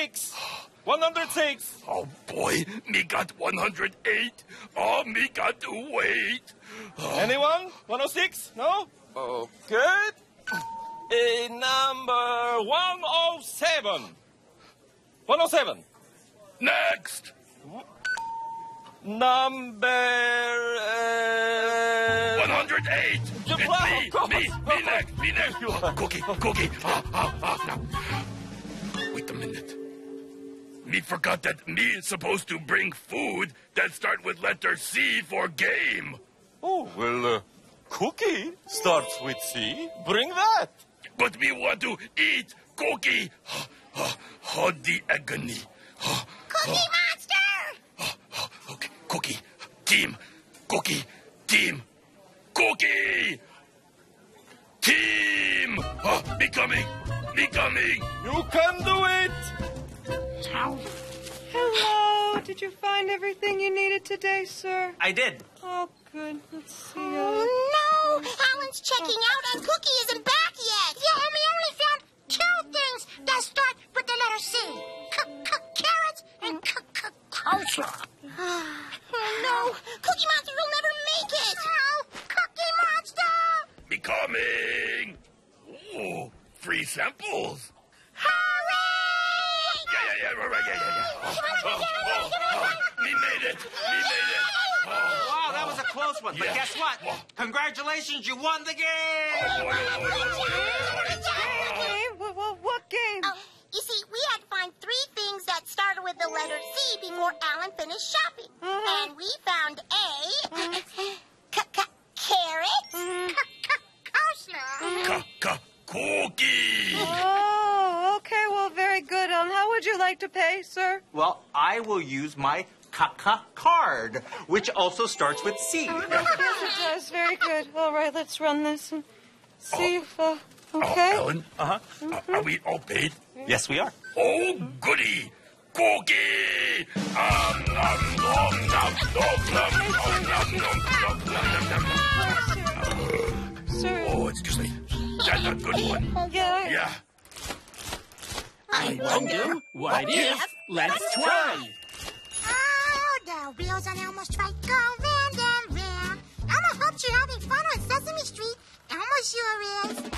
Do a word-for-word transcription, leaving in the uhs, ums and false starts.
six. one hundred six. Oh, boy. Me got one hundred eight. Oh, me got to wait. Oh. Anyone? one oh six? No? Oh, good. Uh, number one oh seven. one oh seven. Next. Number... Uh... one hundred eight. It's me, me, me next, me next. Oh, cookie, cookie. Ah, ah, ah, now. Wait a minute. Me forgot that me is supposed to bring food that start with letter C for game. Oh, well, uh, cookie starts with C. Bring that. But me want to eat cookie. Oh, the agony. Oh, Cookie oh. Monster! Oh, oh, okay, cookie, team, cookie, team, cookie, team. Oh, me coming, me coming. You can do it. Hello. Did you find everything you needed today, sir? I did. Oh, good. Let's see. Oh, Uh... no! Alan's checking out and Cookie isn't back yet. Yeah, and we only found two things that start with the letter C. C-c-carrots and c-c-coleslaw. Oh, no. Cookie Monster will never make it. Oh, Cookie Monster! Me coming. Oh, free samples. Hurry! Yeah, yeah, yeah, right, right, yeah, yeah, yeah. Oh, oh, oh, oh, me made it, me made it. Oh, Wow, that was a close one. But Yeah. guess what? What? Congratulations, you won the game! oh, boy, oh, boy, oh, boy, oh, boy. Game? What, what, what game? Oh, you see, we had to find three things that started with the letter C before Alan finished shopping. Uh-huh. And we found A, c-c-carrot, c-c-coleslaw. Ka-ka, cookie. Oh, okay. Well, very good. Um, how would you like to pay, sir? Well, I will use my Kaka card, which also starts with C. Yes, it does. Very good. All right, let's run this and see if, uh, Oh, okay. Ellen, uh-huh. Uh, are we all paid? Yes, we are. Oh, goody! Cookie! Um, nom, nom, nom, nom, nom, nom, nom, nom, nom, nom, nom, nom. Sir. Oh, excuse me. That's a good one. Yeah. Yeah. I wonder, what if? Let's try. Oh, the wheels on Elmo Strike go round and round. Elmo hopes you're having fun on Sesame Street. Elmo sure is.